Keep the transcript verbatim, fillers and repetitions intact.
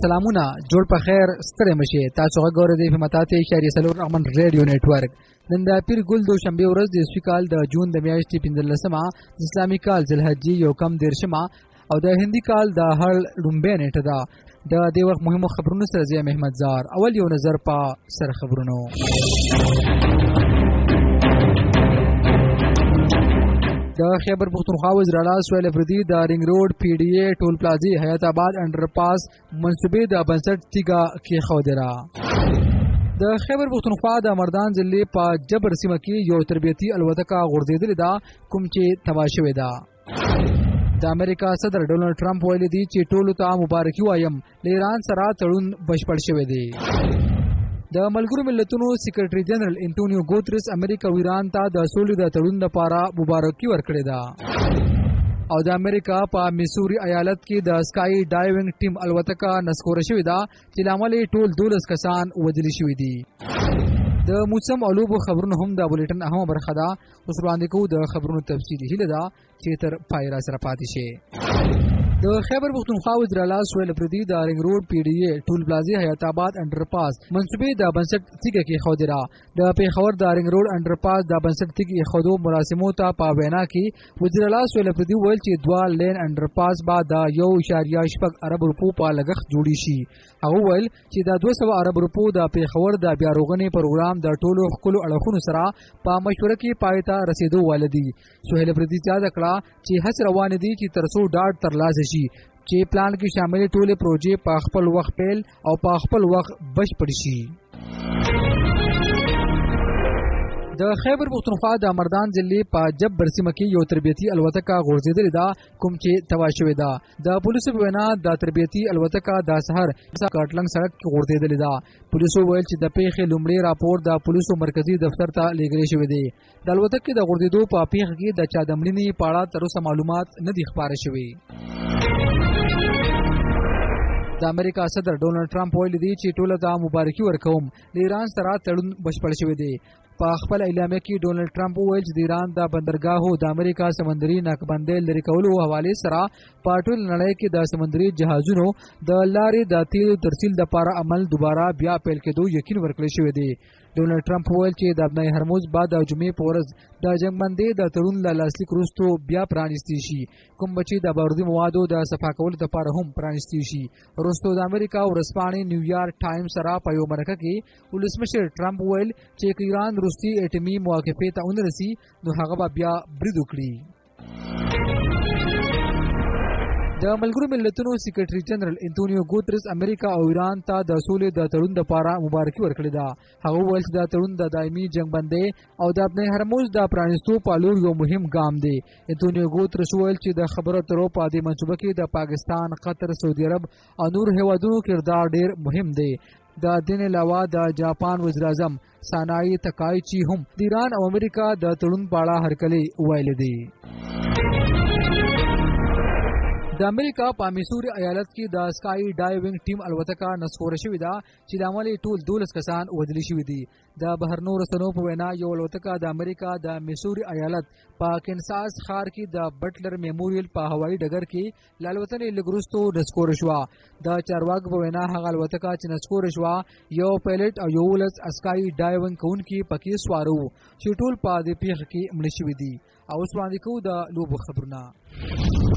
سلامونه جوړ په خیر ستړي مشه تاسو غوړې د همتاتي اشاره سلور رحمان ریډیو نتورک نن د پیر ګل دو شنبه ورځ د اسوي کال د جون د میاشتې پنځلسمه د اسلامي کال ذوالحجې یو کم دیرشمه او د هندي کال د هر لومبه نیټه ده د دې وخت مهمو خبرونو سره زه محمد زار اول یو نظر په سر خبرونو د خیبر پختونخوا وزراعلا سویل افریدي د رینګ روډ پی ډي اي ټول پلازي حیات آباد انډرپاس منصوبې د بنسټ تیګه کې خودره د خیبر پختونخوا د مردان ضلع په جبر سیمه کې یو تربیتی الوتکه غورځېدلې ده کوم چې تباه شوې ده د امریکا صدر ډونالډ ټرمپ ویلي دي چې ټولو ته مبارکي وایم له ایران سره تړون بشپړ شوی دی د ملګرو ملتونو سیکریټري جنرال انټونیو ګوتریس امریکا او ایران ته د سولې د تړون لپاره مبارکي ورکړې ده او د امریکا په میسوري ایالت کې د سکای ډایوینګ ټیم الوتکه نسکوره شوې ده چې لامل ټول دولس کسان وژل شوي دي د موسم او لوبو خبرونه هم د بولیټن اهمه برخه ده اوس وړاندې کوو د خبرونو تفصیلي هیله ده چې تر پای را سره پاتې شي د خیبر پختونخوا وزراعلا سویل افریدي د رینګ روډ پی ډي اي ټول پلازي حیات آباد انډرپاس منصوبې د بنسټ تیګه کې خودره د پیښور د رینګ روډ انډرپاس د بنسټ تیګه خودو مراسمو ته په وینا کې وزراعلا سویل افریدي ویل چې دوه لین انډرپاس با د یو اشاریه شپږ ارب روپو په لګښت جوړی شي هغه ویل چې د دوه سوه ارب روپو د پیښور د بیا روغنې پروګرام د ټولو خپل اړخونو سره په مشوره کې پای ته رسیدو ولدي سهیل افریدي یاد کړه چې هڅه روانه دي چې ترڅو ډاډ ترلاسه شي چې پلان کې شامل ټولې پروژې په خپل وخت پیل او په خپل وخت بشپړ شي د خیبر پختونخوا د مردان ضلع په جبر سیمه کې یو تربیتی الوتکه غورځېدلې ده کوم چې تباه شوې ده د پولیسو په وینا د تربیتی الوتکه د سحر کاټلنګ سړک کې غورځېدلې ده پولیسو ویل چې د پیښې لومړی راپور د پولیسو مرکزی دفتر ته لیږل شوی دی د الوتکې د غورځېدو په پیښه کې د چا د مړینې په اړه تر اوسه معلومات نه دي خپاره شوي د امریکا صدر ډونالډ ټرمپ ویلي دی چې ټولو ته مبارکي ورکوم له ایران سره تړون بشپړ شوی دی په خپل اعلامیه کې ډونالډ ټرمپ وویل چې د ایران د بندرګاهو د امریکا سمندري ناکبندۍ لرې کولو حوالې سره په ټول نړۍ کې د سمندري جهازونو د لارې د تیلو ترسیل لپاره عمل دوباره بیا پیل کېدو یقین ورکړی شوی دی ډونالډ ټرمپ وویل چې د ابنای هرموز بعد د جمعې په ورځ د جنګبندۍ د تړون له لاسلیک وروسته بیا پرانیستی شي کوم چې د بارودي موادو د صفا کولو لپاره هم پرانیستی شي وروسته د امریکا ورځپاڼې نیویارک ټایمز سره په یو مرکه کې ولسمشر ټرمپ وویل چې ایران روسي اټومي موافقې ته ونرسي نو هغه به بیا برید وکړي د ملګرو ملتونو سیکریټري جنرال انټونیو ګوتریس امریکا او ایران ته د سولې د تړون لپاره مبارکي ورکړې ده هغه وویل چې دا تړون د دایمي جنګبندۍ او د ابن هرموز د پرانیستو په لور یو مهم ګام دی انټونیو ګوتریس وویل چې د خبرو اترو په دې منصوبه کې د پاکستان قطر سعودي عرب او نور هیوادونو کردار ډیر مهم دی د دین علاوه د جاپان وزیر اعظم سانای تکایچی هم د ایران او امریکا د تړون په اړه هرکلی ویلي دی د امریکا په میسوري ایالت کې د سکای ډایوینګ ټیم الوتکه نسکوره شوې ده چې د عمل ټول دولس کسان وژل شوي دي د بهرنو رسنیو په وینا یو الوتکه د امریکا د میسوري ایالت په کینساس ښار کې د بټلر میموریل په هوایي ډګر کې له الوتنې لږ وروسته نسکوره شوه د چارواکو په وینا هغه الوتکه چې نسکوره شوه یو پایلټ او یولس سکای ډایوینګ کوونکي پکې سوار وو چې ټول په دې پیښه کې مړه شوي دي او اوس وړاندې کوو د لوبو خبرونه